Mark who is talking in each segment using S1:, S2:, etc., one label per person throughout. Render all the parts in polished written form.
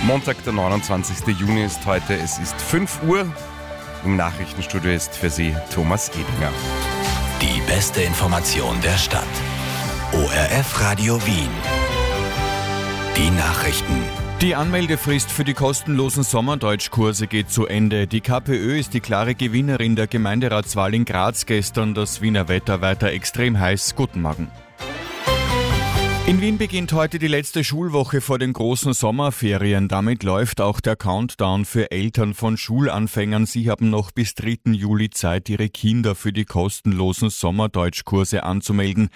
S1: Montag, der 29. Juni ist heute. Es ist 5 Uhr. Im Nachrichtenstudio ist für Sie Thomas Edinger.
S2: Die beste Information der Stadt. ORF Radio Wien. Die Nachrichten.
S3: Die Anmeldefrist für die kostenlosen Sommerdeutschkurse geht zu Ende. Die KPÖ ist die klare Gewinnerin der Gemeinderatswahl in Graz gestern. Das Wiener Wetter weiter extrem heiß. Guten Morgen. In Wien beginnt heute die letzte Schulwoche vor den großen Sommerferien. Damit läuft auch der Countdown für Eltern von Schulanfängern. Sie haben noch bis 3. Juli Zeit, ihre Kinder für die kostenlosen Sommerdeutschkurse anzumelden.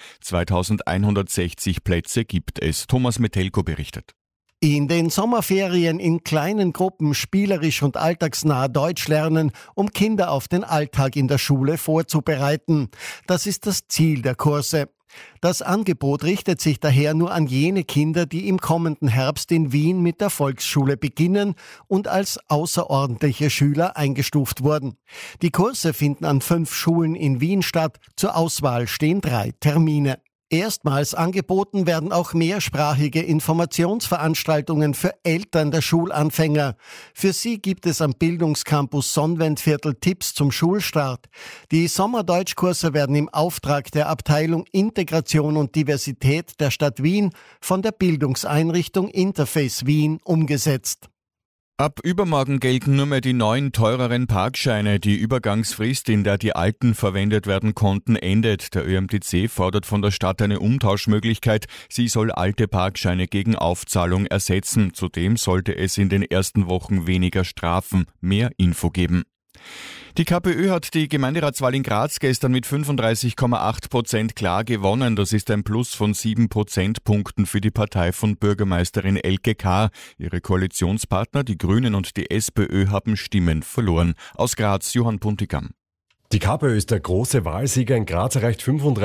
S3: 2160 Plätze gibt es. Thomas Metelko berichtet.
S4: In den Sommerferien in kleinen Gruppen spielerisch und alltagsnah Deutsch lernen, um Kinder auf den Alltag in der Schule vorzubereiten. Das ist das Ziel der Kurse. Das Angebot richtet sich daher nur an jene Kinder, die im kommenden Herbst in Wien mit der Volksschule beginnen und als außerordentliche Schüler eingestuft wurden. Die Kurse finden an 5 Schulen in Wien statt. Zur Auswahl stehen 3 Termine. Erstmals angeboten werden auch mehrsprachige Informationsveranstaltungen für Eltern der Schulanfänger. Für sie gibt es am Bildungscampus Sonnwendviertel Tipps zum Schulstart. Die Sommerdeutschkurse werden im Auftrag der Abteilung Integration und Diversität der Stadt Wien von der Bildungseinrichtung Interface Wien umgesetzt.
S3: Ab übermorgen gelten nur mehr die neuen, teureren Parkscheine. Die Übergangsfrist, in der die alten verwendet werden konnten, endet. Der ÖMTC fordert von der Stadt eine Umtauschmöglichkeit. Sie soll alte Parkscheine gegen Aufzahlung ersetzen. Zudem sollte es in den ersten Wochen weniger Strafen, mehr Info geben. Die KPÖ hat die Gemeinderatswahl in Graz gestern mit 35,8% klar gewonnen. Das ist ein Plus von 7 Prozentpunkten für die Partei von Bürgermeisterin Elke K. Ihre Koalitionspartner, die Grünen und die SPÖ, haben Stimmen verloren. Aus Graz, Johann Puntigam.
S5: Die KPÖ ist der große Wahlsieger. In Graz erreicht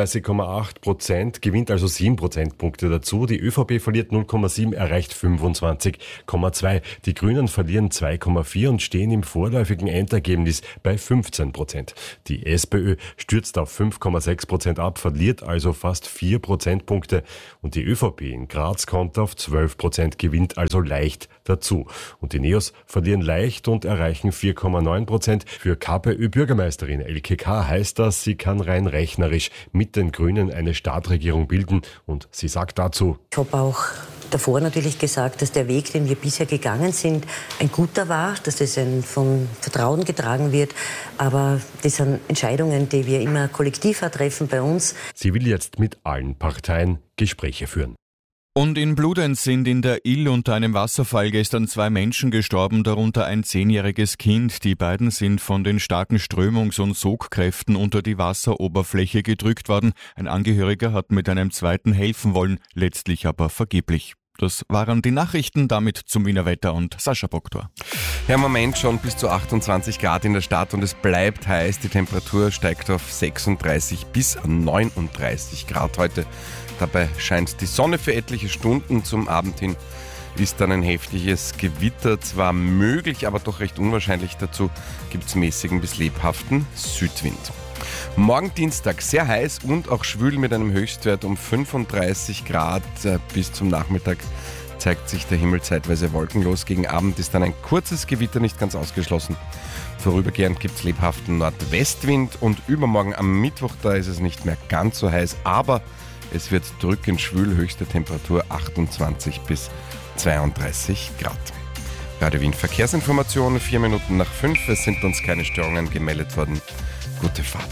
S5: 35,8%, gewinnt also 7 Prozentpunkte dazu. Die ÖVP verliert 0,7, erreicht 25,2. Die Grünen verlieren 2,4 und stehen im vorläufigen Endergebnis bei 15%. Die SPÖ stürzt auf 5,6% ab, verliert also fast 4 Prozentpunkte. Und die ÖVP in Graz kommt auf 12%, gewinnt also leicht dazu. Und die NEOS verlieren leicht und erreichen 4,9%. Für KPÖ-Bürgermeisterin Elke K. heißt das, sie kann rein rechnerisch mit den Grünen eine Staatsregierung bilden. Und sie sagt dazu:
S6: Ich habe auch davor natürlich gesagt, dass der Weg, den wir bisher gegangen sind, ein guter war, dass das von Vertrauen getragen wird. Aber das sind Entscheidungen, die wir immer kollektiv treffen bei uns.
S5: Sie will jetzt mit allen Parteien Gespräche führen.
S3: Und in Bludenz sind in der Ill unter einem Wasserfall gestern 2 Menschen gestorben, darunter ein 10-jähriges Kind. Die beiden sind von den starken Strömungs- und Sogkräften unter die Wasseroberfläche gedrückt worden. Ein Angehöriger hat mit einem zweiten helfen wollen, letztlich aber vergeblich. Das waren die Nachrichten, damit zum Wiener Wetter und Sascha Boktor.
S1: Ja, im Moment schon bis zu 28 Grad in der Stadt und es bleibt heiß. Die Temperatur steigt auf 36 bis 39 Grad heute. Dabei scheint die Sonne für etliche Stunden. Zum Abend hin ist dann ein heftiges Gewitter zwar möglich, aber doch recht unwahrscheinlich. Dazu gibt es mäßigen bis lebhaften Südwind. Morgen Dienstag sehr heiß und auch schwül mit einem Höchstwert um 35 Grad. Bis zum Nachmittag zeigt sich der Himmel zeitweise wolkenlos. Gegen Abend ist dann ein kurzes Gewitter nicht ganz ausgeschlossen. Vorübergehend gibt es lebhaften Nordwestwind und übermorgen am Mittwoch, da ist es nicht mehr ganz so heiß, aber es wird drückend schwül, höchste Temperatur 28 bis 32 Grad. Radio Wien Verkehrsinformationen, 4 Minuten nach 5. Es sind uns keine Störungen gemeldet worden. Gute Fahrt.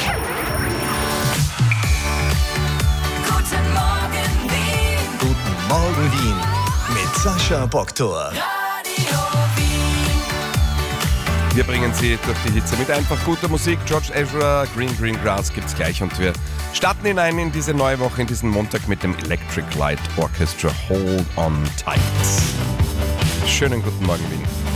S2: Guten Morgen Wien. Guten Morgen Wien. Mit Sascha Boktor.
S1: Wir bringen Sie durch die Hitze mit einfach guter Musik. George Ezra, Green Grass gibt's gleich und wir starten hinein in diese neue Woche, in diesen Montag mit dem Electric Light Orchestra Hold On Tight. Schönen guten Morgen Wien.